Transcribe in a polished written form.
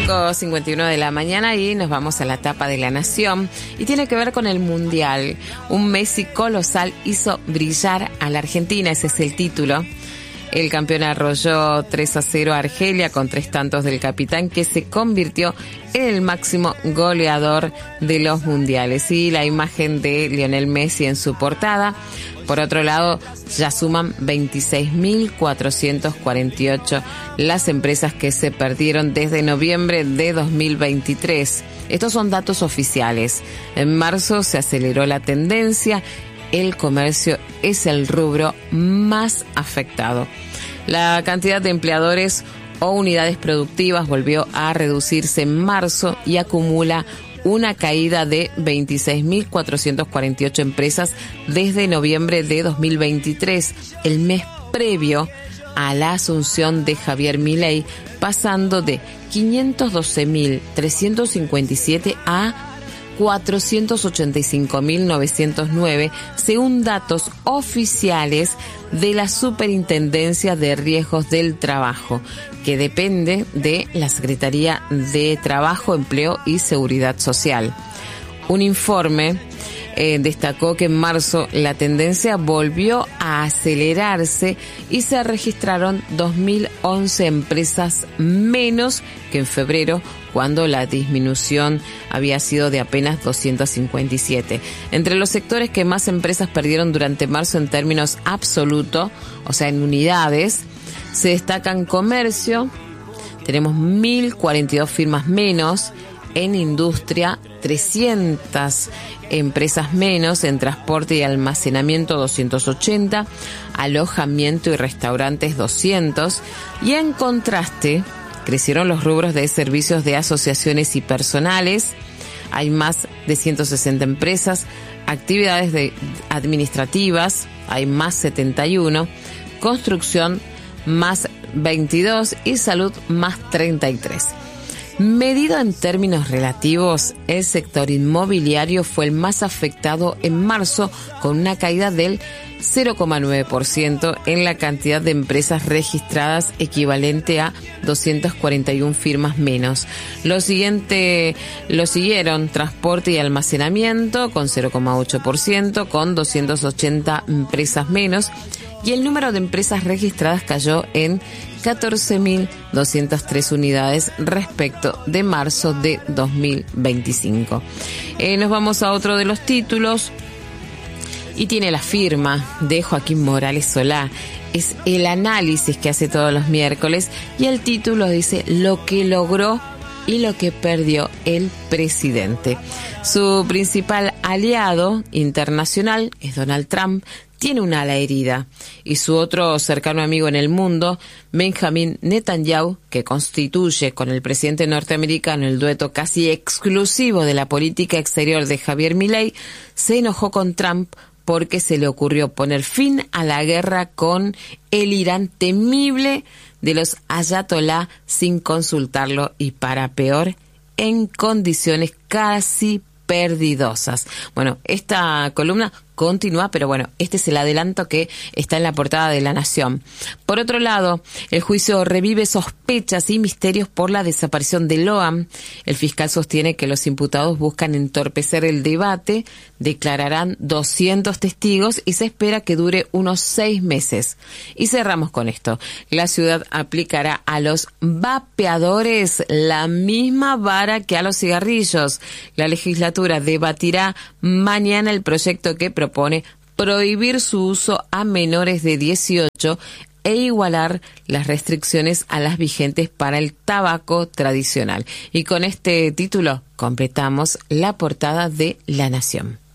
5:51 de la mañana y nos vamos a la tapa de La Nación y tiene que ver con el Mundial. Un Messi colosal hizo brillar a la Argentina, ese es el título. El campeón arrolló 3-0 a Argelia con 3 tantos del capitán, que se convirtió en el máximo goleador de los mundiales. Y la imagen de Lionel Messi en su portada. Por otro lado, ya suman 26.448 las empresas que se perdieron desde noviembre de 2023. Estos son datos oficiales. En marzo se aceleró la tendencia. El comercio es el rubro más afectado. La cantidad de empleadores o unidades productivas volvió a reducirse en marzo y acumula una caída de 26.448 empresas desde noviembre de 2023, el mes previo a la asunción de Javier Milei, pasando de 512.357 a 485.909, según datos oficiales de la Superintendencia de Riesgos del Trabajo, que depende de la Secretaría de Trabajo, Empleo y Seguridad Social. Un informe destacó que en marzo la tendencia volvió a acelerarse y se registraron 2.011 empresas menos que en febrero, cuando la disminución había sido de apenas 257. Entre los sectores que más empresas perdieron durante marzo en términos absolutos, o sea, en unidades, se destacan comercio, tenemos 1.042 firmas menos, en industria 300 empresas menos, en transporte y almacenamiento 280, alojamiento y restaurantes 200, y en contraste crecieron los rubros de servicios de asociaciones y personales, hay más de 160 empresas, actividades administrativas, hay más 71, construcción más 22 y salud más 33. Medido en términos relativos, el sector inmobiliario fue el más afectado en marzo, con una caída del 0,9% en la cantidad de empresas registradas, equivalente a 241 firmas menos. Lo siguieron transporte y almacenamiento con 0,8%, con 280 empresas menos, y el número de empresas registradas cayó en 14.203 unidades respecto de marzo de 2025. Nos vamos a otro de los títulos y tiene la firma de Joaquín Morales Solá. Es el análisis que hace todos los miércoles y el título dice lo que logró y lo que perdió el presidente. Su principal aliado internacional es Donald Trump, tiene una ala herida, y su otro cercano amigo en el mundo, Benjamin Netanyahu, que constituye con el presidente norteamericano el dueto casi exclusivo de la política exterior de Javier Milei, se enojó con Trump porque se le ocurrió poner fin a la guerra con el Irán temible de los ayatolá sin consultarlo y, para peor, en condiciones casi perdidosas. Bueno, esta columna continúa, pero bueno, este es el adelanto que está en la portada de La Nación. Por otro lado, el juicio revive sospechas y misterios por la desaparición de Loan. El fiscal sostiene que los imputados buscan entorpecer el debate, declararán 200 testigos y se espera que dure unos 6 meses. Y cerramos con esto. La ciudad aplicará a los vapeadores la misma vara que a los cigarrillos. La legislatura debatirá mañana el proyecto que propone prohibir su uso a menores de 18 e igualar las restricciones a las vigentes para el tabaco tradicional. Y con este título completamos la portada de La Nación.